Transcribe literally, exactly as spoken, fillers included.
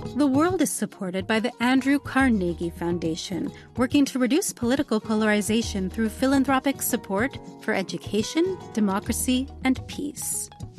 The World is supported by the Andrew Carnegie Foundation, working to reduce political polarization through philanthropic support for education, democracy, and peace.